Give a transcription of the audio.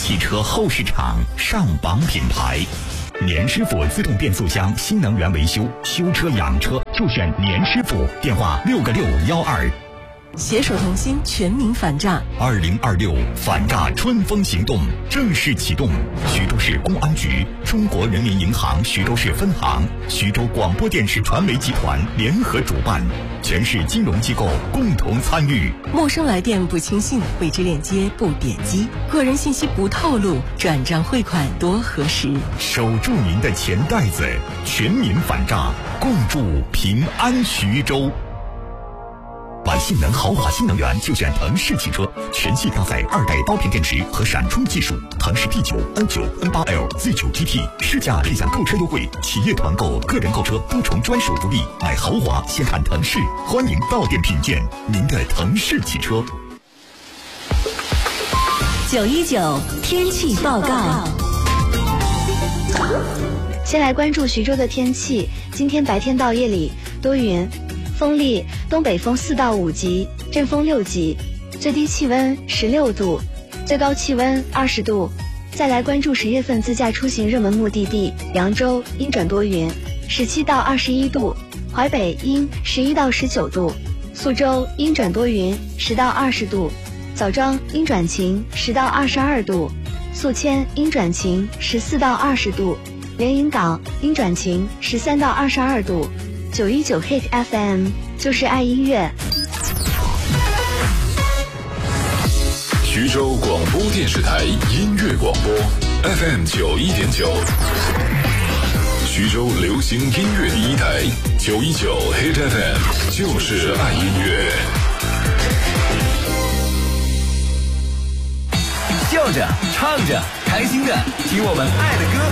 汽车后市场上榜品牌。年师傅自动变速箱新能源维修，修车养车就选年师傅，电话6个612。 携手同心，全民反诈。 2026反诈春风行动正式启动，徐州市公安局、中国人民银行徐州市分行、徐州广播电视传媒集团联合主办，全市金融机构共同参与。 陌生来电不轻信，未知链接不点击，个人信息不透露，转账汇款多核实。 守住您的钱袋子，全民反诈，共筑平安徐州。买性能豪华新能源就选腾势汽车，全系搭载2代刀片电池和闪充技术，腾势 T9、N9、N8L、Z9 GT，试驾配享购车优惠，企业团购、个人购车多重专属福利。买豪华先看腾势，欢迎到店品鉴您的腾势汽车。 919天气报告。 先来关注徐州的天气，今天白天到夜里多云。风力东北风4到5级，阵风6级，最低气温16度，最高气温20度。再来关注10月份自驾出行热门目的地：扬州阴转多云，17到21度；淮北阴11到19度；苏州阴转多云10到20度；枣庄阴转晴10到22度；宿迁阴转晴14到20度；连云港阴转晴13到22度。919 Hit FM 就是爱音乐。 徐州广播电视台音乐广播 FM91.9，徐州流行音乐第一台919 Hit FM 就是爱音乐。 笑着唱着开心的听我们爱的歌。